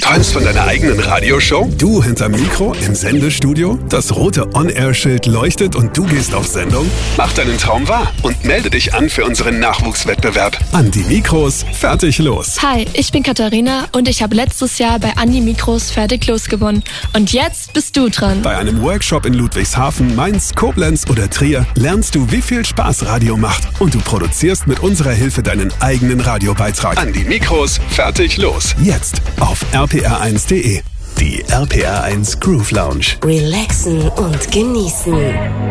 träumst von deiner eigenen Radioshow? Du hinterm Mikro im Sendestudio? Das rote On-Air-Schild leuchtet und du gehst auf Sendung? Mach deinen Traum wahr und melde dich an für unseren Nachwuchswettbewerb. An die Mikros, fertig, los. Hi, ich bin Katharina und ich habe letztes Jahr bei An die Mikros fertig los gewonnen. Und jetzt bist du dran. Bei einem Workshop in Ludwigshafen, Mainz, Koblenz oder Trier lernst du, wie viel Spaß Radio macht. Und du produzierst mit unserer Hilfe deinen eigenen Radiobeitrag. An die Mikros, fertig, los. Jetzt auf rpr1.de. Die RPR1 Groove Lounge. Relaxen und genießen.